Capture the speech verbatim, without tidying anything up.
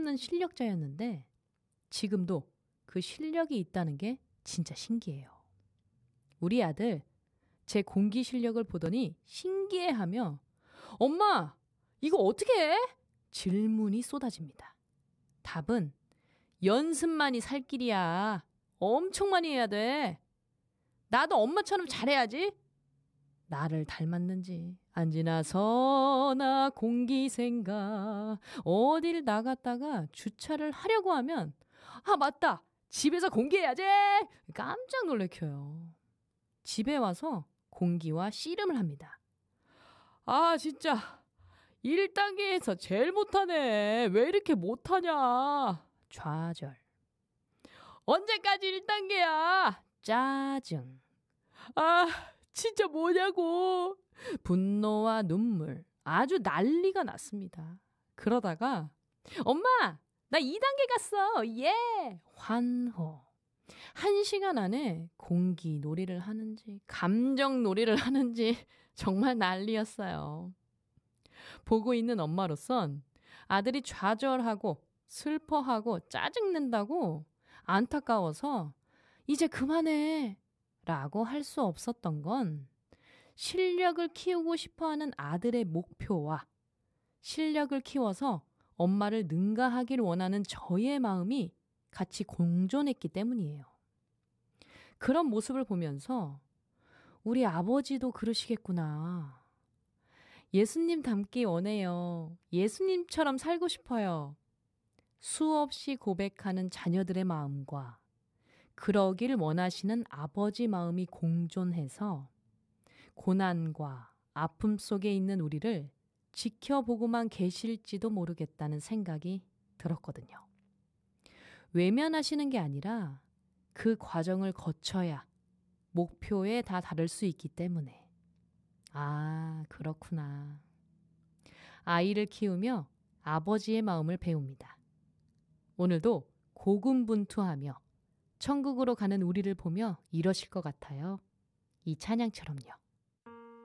없는 실력자였는데 지금도 그 실력이 있다는 게 진짜 신기해요. 우리 아들 제 공기 실력을 보더니 신기해하며 엄마 이거 어떻게 해? 질문이 쏟아집니다. 답은 연습만이 살 길이야. 엄청 많이 해야 돼. 나도 엄마처럼 잘해야지. 나를 닮았는지 안지나 서나 공기생가 어딜 나갔다가 주차를 하려고 하면 아 맞다 집에서 공기해야지 깜짝 놀래켜요. 집에 와서 공기와 씨름을 합니다. 아 진짜 일 단계에서 제일 못하네. 왜 이렇게 못하냐. 좌절. 언제까지 일 단계야. 짜증. 아 진짜 뭐냐고. 분노와 눈물. 아주 난리가 났습니다. 그러다가 엄마 나 이 단계 갔어. 예. 환호. 한 시간 안에 공기 놀이를 하는지 감정 놀이를 하는지 정말 난리였어요. 보고 있는 엄마로선 아들이 좌절하고 슬퍼하고 짜증낸다고 안타까워서 이제 그만해 라고 할 수 없었던 건 실력을 키우고 싶어하는 아들의 목표와 실력을 키워서 엄마를 능가하길 원하는 저의 마음이 같이 공존했기 때문이에요. 그런 모습을 보면서 우리 아버지도 그러시겠구나. 예수님 닮기 원해요. 예수님처럼 살고 싶어요. 수없이 고백하는 자녀들의 마음과 그러길 원하시는 아버지 마음이 공존해서 고난과 아픔 속에 있는 우리를 지켜보고만 계실지도 모르겠다는 생각이 들었거든요. 외면하시는 게 아니라 그 과정을 거쳐야 목표에 다 다를 수 있기 때문에. 아, 그렇구나. 아이를 키우며 아버지의 마음을 배웁니다. 오늘도 고군분투하며 천국으로 가는 우리를 보며 이러실 것 같아요. 이 찬양처럼요.